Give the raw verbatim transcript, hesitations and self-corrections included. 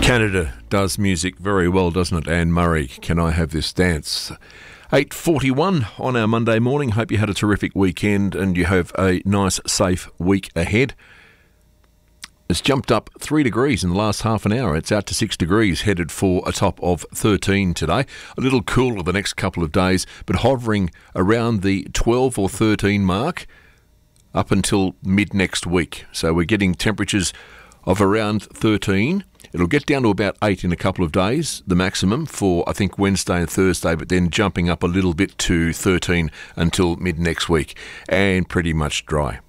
Canada does music very well, doesn't it? Anne Murray, Can I Have This Dance? eight forty-one on our Monday morning. Hope you had a terrific weekend and you have a nice, safe week ahead. It's jumped up three degrees in the last half an hour. It's out to six degrees, headed for a top of thirteen today. A little cooler the next couple of days, but hovering around the twelve or thirteen mark up until mid next week. So we're getting temperatures of around thirteen. It'll get down to about eight in a couple of days, the maximum for, I think, Wednesday and Thursday, but then jumping up a little bit to thirteen until mid next week, and pretty much dry.